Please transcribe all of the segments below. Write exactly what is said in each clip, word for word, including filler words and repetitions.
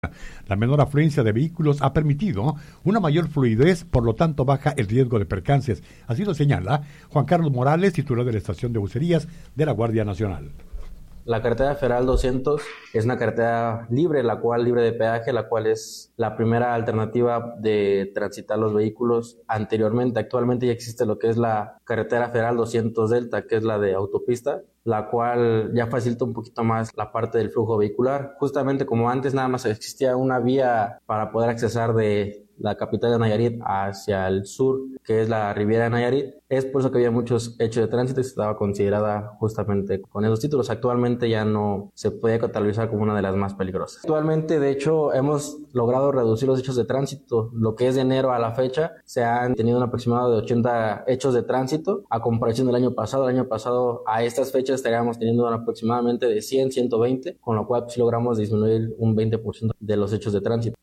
La menor afluencia de vehículos ha permitido una mayor fluidez, por lo tanto baja el riesgo de percances. Así lo señala Juan Carlos Morales, titular de la Estación de Bucerías de la Guardia Nacional. La carretera federal doscientos es una carretera libre, la cual libre de peaje, la cual es la primera alternativa de transitar los vehículos. Anteriormente, actualmente ya existe lo que es la carretera federal doscientos Delta, que es la de autopista, la cual ya facilita un poquito más la parte del flujo vehicular. Justamente como antes nada más existía una vía para poder accesar de la capital de Nayarit hacia el sur, que es la Riviera de Nayarit. Es por eso que había muchos hechos de tránsito y estaba considerada justamente con esos títulos. Actualmente ya no se puede catalogar como una de las más peligrosas. Actualmente, de hecho, hemos logrado reducir los hechos de tránsito. Lo que es de enero a la fecha, se han tenido un aproximado de ochenta hechos de tránsito, a comparación del año pasado. El año pasado, a estas fechas, estaríamos teniendo un aproximadamente de cien, ciento veinte, con lo cual pues, logramos disminuir un veinte por ciento de los hechos de tránsito.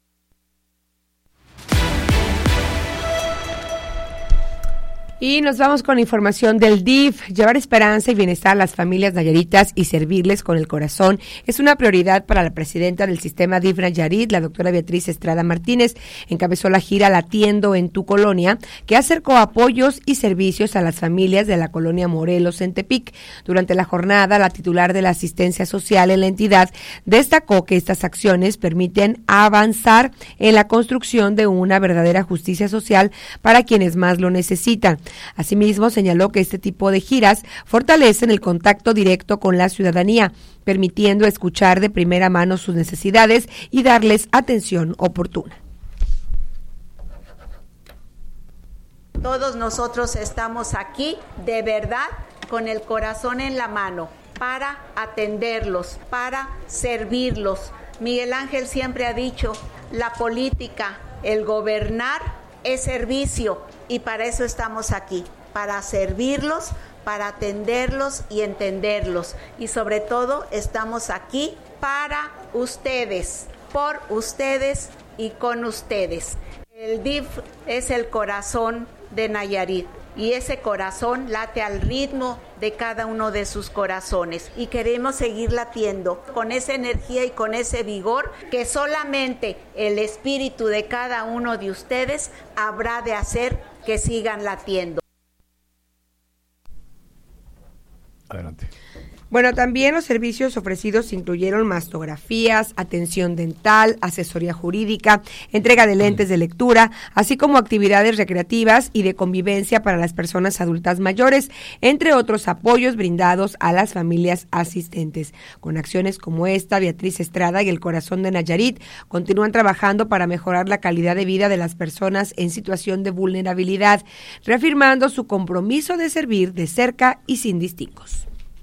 Y nos vamos con información del D I F. Llevar esperanza y bienestar a las familias nayaritas y servirles con el corazón es una prioridad para la presidenta del sistema D I F Nayarit, la doctora Beatriz Estrada Martínez. Encabezó la gira Latiendo en tu Colonia, que acercó apoyos y servicios a las familias de la colonia Morelos en Tepic. Durante la jornada, la titular de la asistencia social en la entidad destacó que estas acciones permiten avanzar en la construcción de una verdadera justicia social para quienes más lo necesitan. Asimismo, señaló que este tipo de giras fortalecen el contacto directo con la ciudadanía, permitiendo escuchar de primera mano sus necesidades y darles atención oportuna. Todos nosotros estamos aquí, de verdad, con el corazón en la mano, para atenderlos, para servirlos. Miguel Ángel siempre ha dicho, la política, el gobernar es servicio. Y para eso estamos aquí, para servirlos, para atenderlos y entenderlos. Y sobre todo estamos aquí para ustedes, por ustedes y con ustedes. El D I F es el corazón de Nayarit y ese corazón late al ritmo de cada uno de sus corazones y queremos seguir latiendo con esa energía y con ese vigor que solamente el espíritu de cada uno de ustedes habrá de hacer que sigan latiendo. Adelante. Bueno, también los servicios ofrecidos incluyeron mastografías, atención dental, asesoría jurídica, entrega de lentes de lectura, así como actividades recreativas y de convivencia para las personas adultas mayores, entre otros apoyos brindados a las familias asistentes. Con acciones como esta, Beatriz Estrada y el Corazón de Nayarit continúan trabajando para mejorar la calidad de vida de las personas en situación de vulnerabilidad, reafirmando su compromiso de servir de cerca y sin distingos.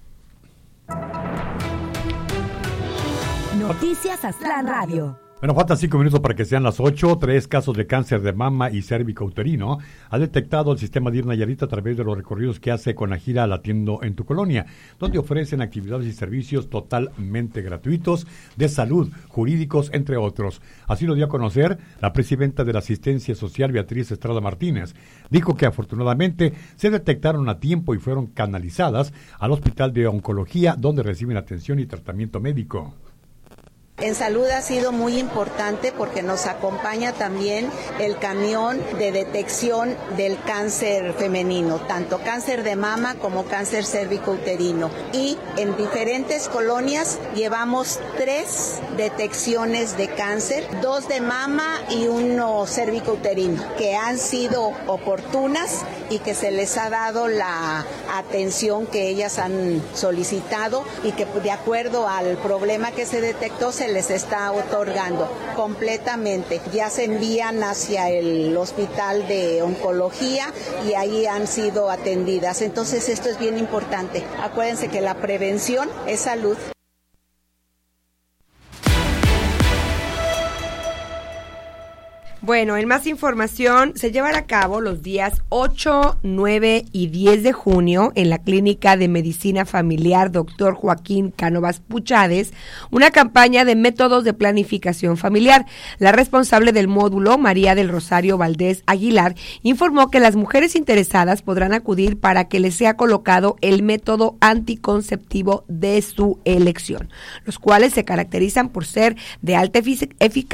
Noticias Aztlán Radio. Bueno, faltan cinco minutos para que sean las ocho. Tres casos de cáncer de mama y cérvico-uterino ha detectado el sistema D I F Nayarit a través de los recorridos que hace con la gira Latiendo en tu Colonia, donde ofrecen actividades y servicios totalmente gratuitos de salud, jurídicos, entre otros. Así lo dio a conocer la presidenta de la Asistencia Social, Beatriz Estrada Martínez. Dijo que afortunadamente se detectaron a tiempo y fueron canalizadas al Hospital de Oncología, donde reciben atención y tratamiento médico. En salud ha sido muy importante porque nos acompaña también el camión de detección del cáncer femenino, tanto cáncer de mama como cáncer cérvico-uterino. Y en diferentes colonias llevamos tres detecciones de cáncer, dos de mama y uno cérvico-uterino, que han sido oportunas y que se les ha dado la atención que ellas han solicitado y que de acuerdo al problema que se detectó se les está otorgando completamente. Ya se envían hacia el hospital de oncología y ahí han sido atendidas. Entonces esto es bien importante. Acuérdense que la prevención es salud. Bueno, en más información, se llevará a cabo los días ocho, nueve y diez de junio en la Clínica de Medicina Familiar doctor Joaquín Cánovas Puchades una campaña de métodos de planificación familiar. La responsable del módulo, María del Rosario Valdés Aguilar, informó que las mujeres interesadas podrán acudir para que les sea colocado el método anticonceptivo de su elección, los cuales se caracterizan por ser de alta efic- eficacia